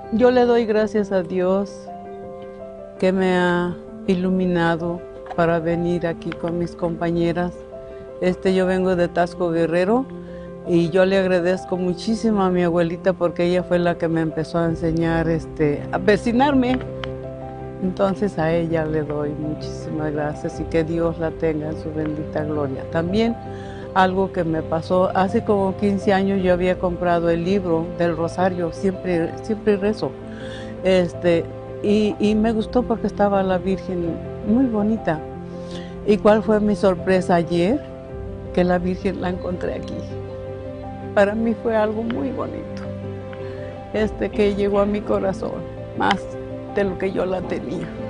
Yo le doy gracias a Dios que me ha iluminado para venir aquí con mis compañeras. Yo vengo de Tasco Guerrero y yo le agradezco muchísimo a mi abuelita porque ella fue la que me empezó a enseñar a vecinarme. Entonces a ella le doy muchísimas gracias y que Dios la tenga en su bendita gloria. También algo que me pasó, hace como 15 años yo había comprado el libro del Rosario, siempre rezo. Este, y me gustó porque estaba la Virgen muy bonita. ¿Y cuál fue mi sorpresa ayer? Que la Virgen la encontré aquí. Para mí fue algo muy bonito, que llegó a mi corazón, más de lo que yo la tenía.